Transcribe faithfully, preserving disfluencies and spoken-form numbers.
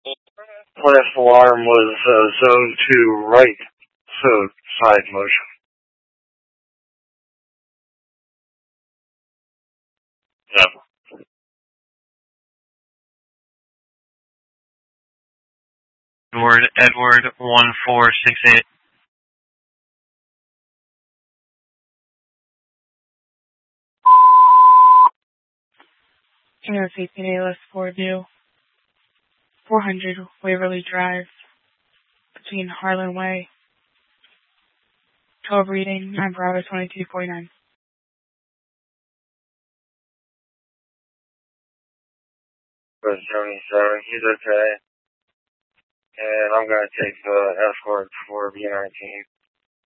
Last alarm was uh, zone two right, so side motion. Yep. Edward, Edward, one four six eight. Kingdom eighteen A L S four due. four hundred Waverly Drive, between Harlan Way. twelve reading, nine Bravo twenty-two forty-nine. seventy-seven, he's okay. And I'm going to take the escort for B nineteen.